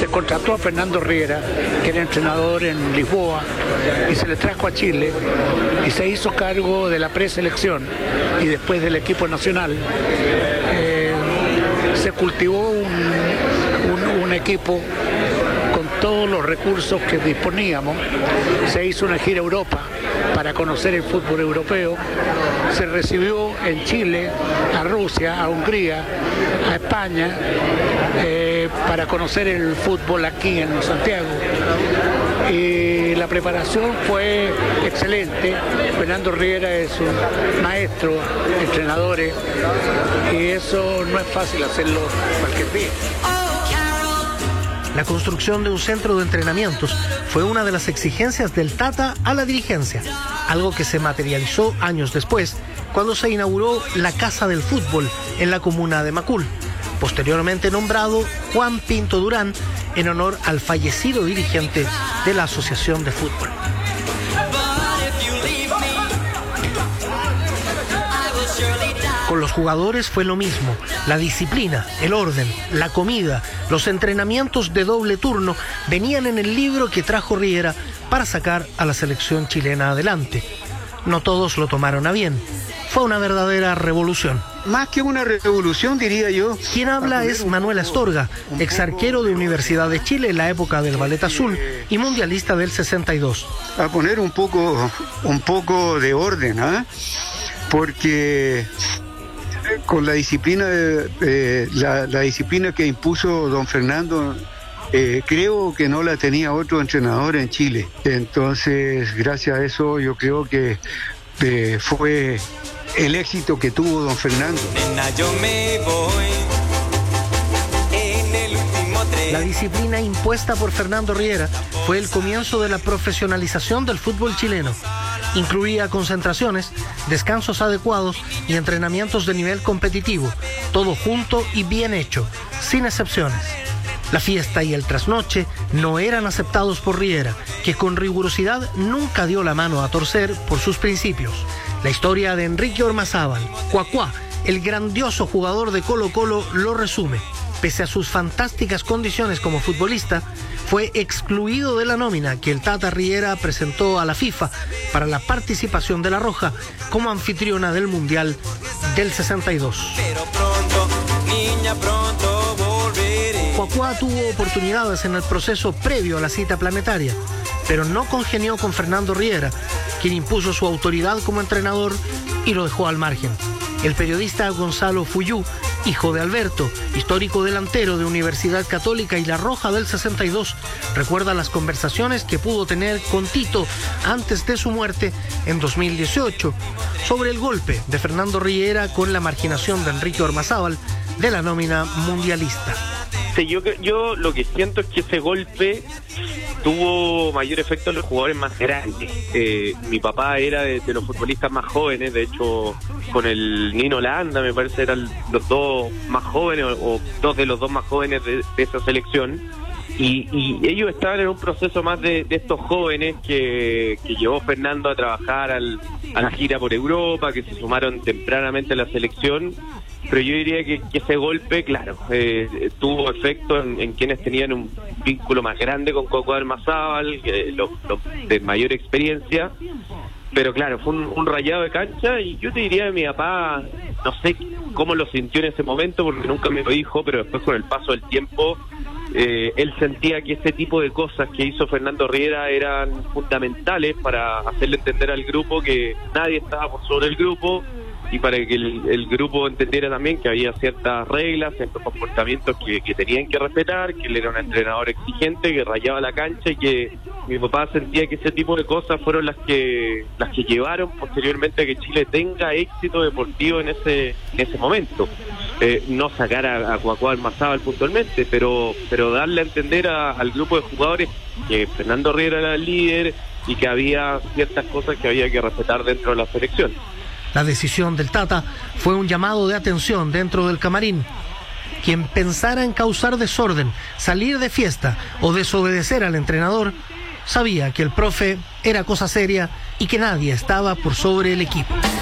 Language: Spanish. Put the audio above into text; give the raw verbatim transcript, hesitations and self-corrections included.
se contrató a Fernando Riera, que era entrenador en Lisboa, y se le trajo a Chile y se hizo cargo de la preselección y después del equipo nacional. Eh, se cultivó un, un, un equipo con todos los recursos que disponíamos. Se hizo una gira a Europa para conocer el fútbol europeo. Se recibió en Chile, a Rusia, a Hungría, a España, eh, para conocer el fútbol aquí en Santiago. Y la preparación fue excelente. Fernando Riera es un maestro, entrenador, y eso no es fácil hacerlo cualquier día. La construcción de un centro de entrenamientos fue una de las exigencias del Tata a la dirigencia, algo que se materializó años después, cuando se inauguró la Casa del Fútbol en la comuna de Macul, posteriormente nombrado Juan Pinto Durán en honor al fallecido dirigente de la Asociación de Fútbol. Con los jugadores fue lo mismo. La disciplina, el orden, la comida, los entrenamientos de doble turno venían en el libro que trajo Riera para sacar a la selección chilena adelante. No todos lo tomaron a bien. Fue una verdadera revolución. Más que una revolución, diría yo. Quien habla es Manuel Astorga, ex arquero de Universidad de Chile en la época del Ballet Azul y mundialista del sesenta y dos. A poner un poco, un poco de orden, ¿ah? ¿eh? Porque con la disciplina, eh, la, la disciplina que impuso don Fernando, eh, creo que no la tenía otro entrenador en Chile. Entonces, gracias a eso, yo creo que eh, fue el éxito que tuvo don Fernando. Nena, yo me voy en el último tren. La disciplina impuesta por Fernando Riera fue el comienzo de la profesionalización del fútbol chileno. Incluía concentraciones, descansos adecuados y entrenamientos de nivel competitivo, todo junto y bien hecho, sin excepciones. La fiesta y el trasnoche no eran aceptados por Riera, que con rigurosidad nunca dio la mano a torcer por sus principios. La historia de Enrique Ormazábal, Cuacuá, el grandioso jugador de Colo-Colo, lo resume. Pese a sus fantásticas condiciones como futbolista, fue excluido de la nómina que el Tata Riera presentó a la FIFA para la participación de La Roja como anfitriona del Mundial del sesenta y dos. Pero pronto, niña, pronto volveré. Cuacuá tuvo oportunidades en el proceso previo a la cita planetaria, pero no congenió con Fernando Riera, quien impuso su autoridad como entrenador y lo dejó al margen. El periodista Gonzalo Fuyú, hijo de Alberto, histórico delantero de Universidad Católica y La Roja del sesenta y dos, recuerda las conversaciones que pudo tener con Tito antes de su muerte en dos mil dieciocho sobre el golpe de Fernando Riera con la marginación de Enrique Ormazábal de la nómina mundialista. Sí, yo, yo lo que siento es que ese golpe tuvo mayor efecto en los jugadores más grandes. Eh, mi papá era de, de los futbolistas más jóvenes, de hecho con el Nino Landa me parece eran los dos más jóvenes o, o dos de los dos más jóvenes de, de esa selección, y, y ellos estaban en un proceso más de, de estos jóvenes que, que llevó Fernando a trabajar al, a la gira por Europa, que se sumaron tempranamente a la selección. Pero yo diría que, que ese golpe, claro, eh, tuvo efecto en, en quienes tenían un vínculo más grande con Coco Ormazábal, eh, los, los de mayor experiencia. Pero claro, fue un, un rayado de cancha, y yo te diría que mi papá, no sé cómo lo sintió en ese momento, porque nunca me lo dijo, pero después con el paso del tiempo, eh, él sentía que ese tipo de cosas que hizo Fernando Riera eran fundamentales para hacerle entender al grupo que nadie estaba por sobre el grupo, y para que el, el grupo entendiera también que había ciertas reglas, ciertos comportamientos que, que tenían que respetar, que él era un entrenador exigente, que rayaba la cancha, y que mi papá sentía que ese tipo de cosas fueron las que las que llevaron posteriormente a que Chile tenga éxito deportivo en ese en ese momento. Eh, no sacar a, a Cuacuá Ormazábal puntualmente, pero pero darle a entender a, al grupo de jugadores que Fernando Riera era el líder y que había ciertas cosas que había que respetar dentro de la selección. La decisión del Tata fue un llamado de atención dentro del camarín. Quien pensara en causar desorden, salir de fiesta o desobedecer al entrenador, sabía que el profe era cosa seria y que nadie estaba por sobre el equipo.